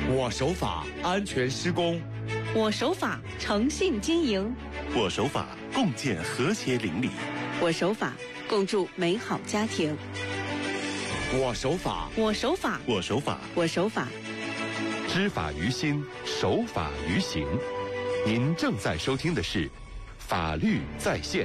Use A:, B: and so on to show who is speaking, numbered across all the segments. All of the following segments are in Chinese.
A: 我守法，安全施工；
B: 我守法，诚信经营；
C: 我守法，共建和谐邻里；
B: 我守法，共筑美好家庭；
A: 我守法，
B: 我守法，
C: 我守法，
B: 我守法。
D: 知法于心，守法于行。您正在收听的是《法律在线》。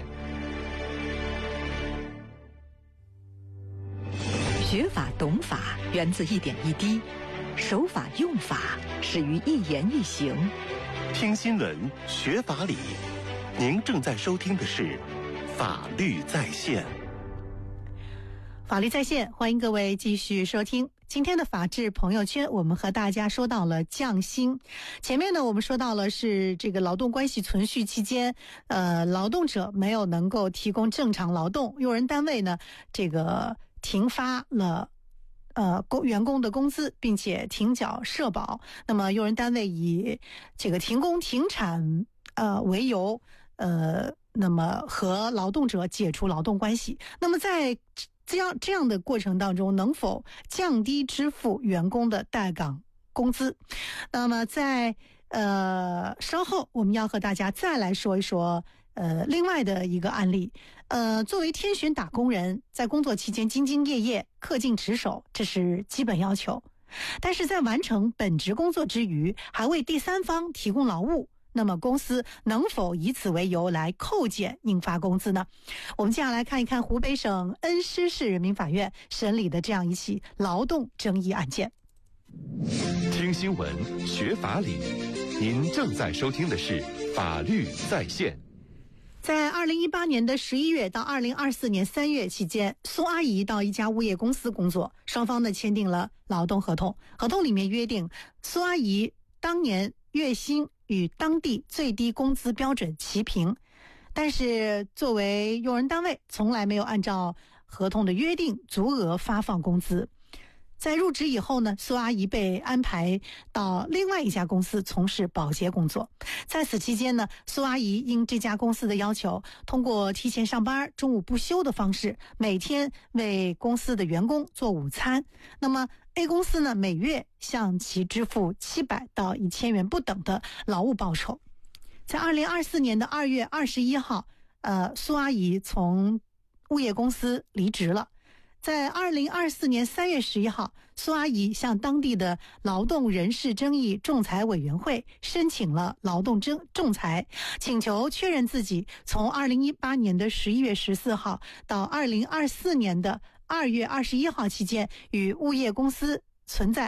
E: 学法懂法源自一点一滴，守法用法始于一言一行。
C: 听新闻，学法理。您正在收听的是《法律在线》。
F: 法律在线，欢迎各位继续收听今天的法治朋友圈。我们和大家说到了降薪，前面呢我们说到了是这个劳动关系存续期间，劳动者没有能够提供正常劳动，用人单位呢这个停发了员工的工资，并且停缴社保。那么用人单位以这个停工停产为由，那么和劳动者解除劳动关系。那么在这样的过程当中，能否降低支付员工的待岗工资？那么在稍后我们要和大家再来说一说另外的一个案例。作为天选打工人，在工作期间兢兢业业、恪尽职守，这是基本要求。但是在完成本职工作之余，还为第三方提供劳务，那么公司能否以此为由来扣减应发工资呢？我们接下来看一看湖北省恩施市人民法院审理的这样一起劳动争议案件。
D: 听新闻，学法理。您正在收听的是《法律在线》。
F: 在2018年的11月到2024年3月期间，苏阿姨到一家物业公司工作，双方呢签订了劳动合同。合同里面约定，苏阿姨当年月薪与当地最低工资标准齐平，但是作为用人单位，从来没有按照合同的约定足额发放工资。在入职以后呢，苏阿姨被安排到另外一家公司从事保洁工作。在此期间呢，苏阿姨应这家公司的要求，通过提前上班、中午不休的方式，每天为公司的员工做午餐。那么 A 公司呢，每月向其支付700到1000元不等的劳务报酬。在2024年的2月21号，苏阿姨从物业公司离职了。在2024年3月11号，苏阿姨向当地的劳动人事争议仲裁委员会申请了劳动仲裁，请求确认自己从2018年的11月14号到2024年的2月21号期间与物业公司存在